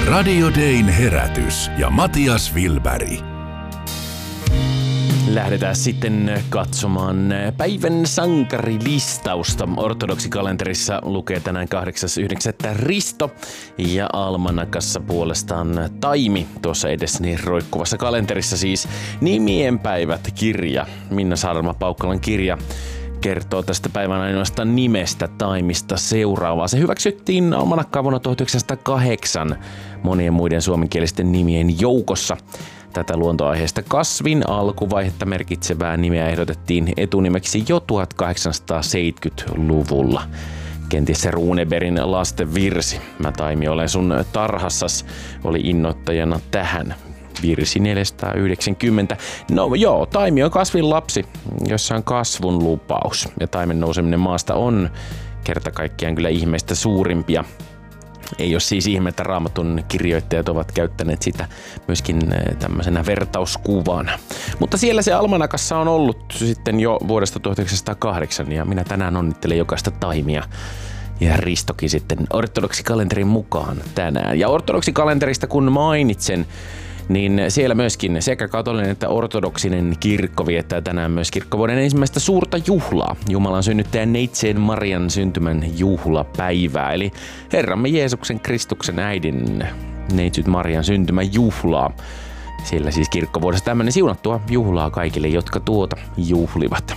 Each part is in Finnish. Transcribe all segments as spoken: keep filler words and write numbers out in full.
Radio Dayn herätys ja Matias Wilberg. Lähdetään sitten katsomaan päivän sankarilistausta. Ortodokssikalenterissa lukee tänään kahdeksas yhdeksättä Risto ja almanakassa puolestaan Taimi. Tuossa edessäni roikkuvassa kalenterissa siis nimien päivät kirja. Minna Saarma-Paukkalan kirja kertoo tästä päivän ainoastaan nimestä Taimista seuraavaa. Se hyväksyttiin almanakkaan vuonna tuhatyhdeksänsataakahdeksan monien muiden suomenkielisten nimien joukossa. Tätä luontoaiheesta kasvin alkuvaihetta merkitsevää nimeä ehdotettiin etunimeksi jo tuhatkahdeksansataaseitsemänkymmentäluvulla. Kenties se Runebergin lasten virsi. Mä Taimi olen sun tarhassas oli innoittajana tähän. Virsi neljäsataayhdeksänkymmentä. No joo, Taimi on kasvin lapsi, jossa on kasvun lupaus. Ja taimen nouseminen maasta on kerta kaikkiaan kyllä ihmeistä suurimpia. Ei ole siis ihme, että Raamatun kirjoittajat ovat käyttäneet sitä myöskin tämmöisenä vertauskuvana. Mutta siellä se almanakassa on ollut sitten jo vuodesta tuhatyhdeksänsataakahdeksan ja minä tänään onnittelen jokaista Taimia. Ja Ristokin sitten ortodoksikalenterin mukaan tänään. Ja ortodoksikalenterista kun mainitsen, niin siellä myöskin sekä katolinen että ortodoksinen kirkko viettää tänään myös kirkkovuoden ensimmäistä suurta juhlaa. Jumalan synnyttäjän neitseen Marian syntymän juhlapäivää, eli Herramme Jeesuksen Kristuksen äidin neitsyt Marian syntymän juhlaa. Siellä siis kirkkovuodessa tämmöinen siunattua juhlaa kaikille, jotka tuota juhlivat.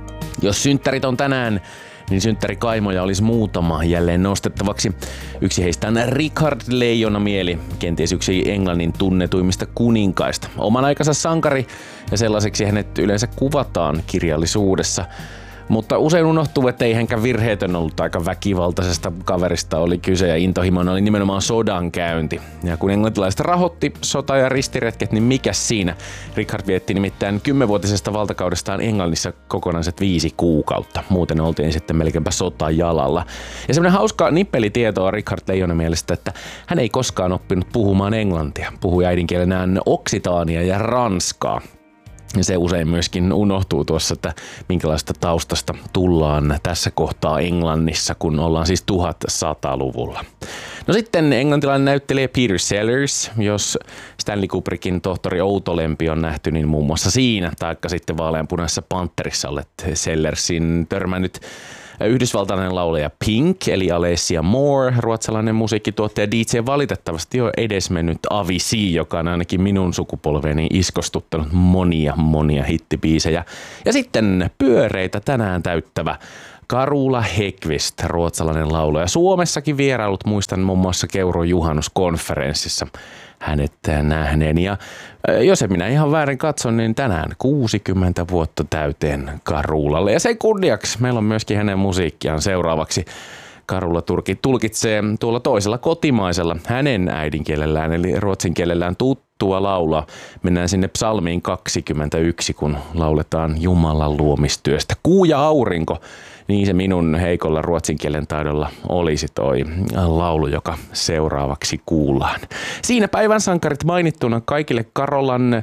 Jos synttärit on tänään, niin synttärikaimoja olisi muutama jälleen nostettavaksi. Yksi heistä on Richard Leijonamieli, kenties yksi Englannin tunnetuimmista kuninkaista. Oman aikansa sankari ja sellaiseksi hänet yleensä kuvataan kirjallisuudessa. Mutta usein unohtuu, että ei hänkään virheetön ollut, aika väkivaltaisesta kaverista oli kyse ja intohimona oli nimenomaan sodankäynti. Ja kun englantilaiset rahoitti sota- ja ristiretket, niin mikäs siinä? Richard vietti nimittäin kymmenvuotisesta valtakaudestaan Englannissa kokonaiset viisi kuukautta. Muuten oltiin sitten melkeinpä sotajalalla. Ja semmoinen hauska nippelitieto on Richard Leijonan mielestä, että hän ei koskaan oppinut puhumaan englantia. Puhui äidinkielenään oksitaania ja ranskaa. Ja se usein myöskin unohtuu tuossa, että minkälaista taustasta tullaan tässä kohtaa Englannissa, kun ollaan siis tuhatsataluvulla. No sitten englantilainen näyttelijä Peter Sellers, jos Stanley Kubrickin tohtori Outolempi on nähty, niin muun muassa siinä, taikka sitten Vaaleanpunaisessa Pantherissa olet Sellersin törmännyt. Yhdysvaltalainen laulaja Pink, eli Alessia Moore, ruotsalainen musiikkituottaja D J, valitettavasti jo edesmennyt Avicii, joka on ainakin minun sukupolveeni iskostuttanut monia, monia hittibiisejä. Ja sitten pyöreitä tänään täyttävä Karula Häggkvist, ruotsalainen laulaja. Suomessakin vierailut, muistan muun muassa Keuro Juhannuskonferenssissa hänet nähneen. Ja jos en minä ihan väärin katson, niin tänään kuusikymmentä vuotta täyteen Karulalle. Ja sen kunniaksi meillä on myöskin hänen musiikkiaan seuraavaksi. Karula Turki tulkitsee tuolla toisella kotimaisella hänen äidinkielellään, eli ruotsin kielellään tuttua laulaa. Mennään sinne psalmiin kaksikymmentäyksi, kun lauletaan Jumalan luomistyöstä. Kuu ja aurinko. Niin se minun heikolla ruotsin kielen taidolla olisi toi laulu, joka seuraavaksi kuullaan. Siinä päivän sankarit mainittuna kaikille Karolan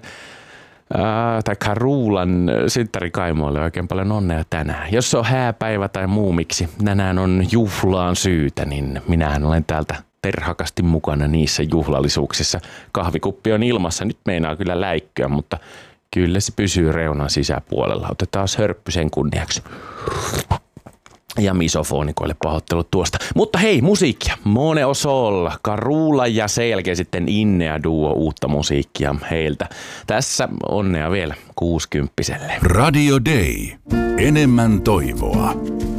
ää, tai Karulan synttärikaimoille oikein paljon onnea tänään. Jos se on hääpäivä tai muu miksi tänään on juhlaan syytä, niin minähän olen täältä terhakasti mukana niissä juhlallisuuksissa. Kahvikuppi on ilmassa, nyt meinaa kyllä läikköä, mutta kyllä se pysyy reunan sisäpuolella. Otetaan hörppy sen kunniaksi. Ja misofonikoille pahoittelut tuosta. Mutta hei, musiikkia. Mone o Sol, Karula ja sen jälkeen sitten Innea Duo, uutta musiikkia heiltä. Tässä onnea vielä kuusikymppiselle. Radio Day. Enemmän toivoa.